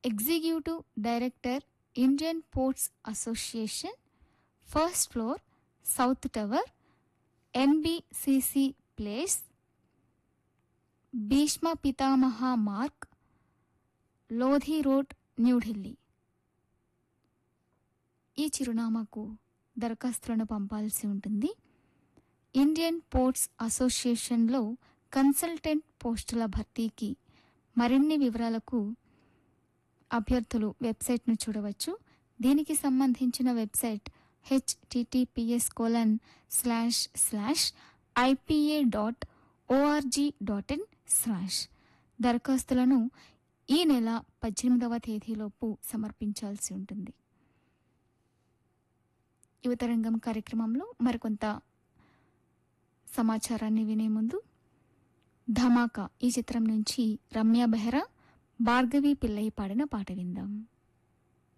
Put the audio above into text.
Executive director, Indian ports association, first floor, south tower, NBCC place, Bhishma పితామహ Marg, Lodhi road, New Delhi. ఈ చిరునామాకు దరఖాస్తులను పంపాల్సి ఉంటుంది. ఇండియన్ పోర్ట్స్ అసోసియేషన్లో కన్సల్టెంట్ పోస్టుల భర్తీకి మరిన్ని వివరాలకు అభ్యర్థులు వెబ్సైట్ను చూడవచ్చు. దీనికి సంబంధించిన వెబ్సైట్ https://ipa.org.in/ దరఖాస్తులను ఈ నెల 18వ తేదీలోపు సమర్పించాల్సి ఉంటుంది. యువతరంగం కార్యక్రమంలో మరికొంత సమాచారాన్ని వినే ముందు ధమాకా ఈ చిత్రం నుంచి రమ్య బెహ్రా, భార్గవి పిల్లై పాడిన పాట విందాం.